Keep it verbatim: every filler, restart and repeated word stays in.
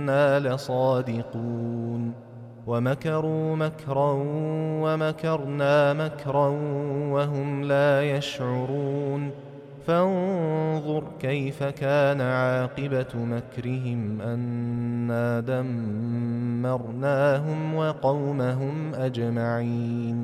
إنا لصادقون ومكروا مكرا ومكرنا مكرا وهم لا يشعرون فانظر كيف كان عاقبة مكرهم أنا دمرناهم وقومهم أجمعين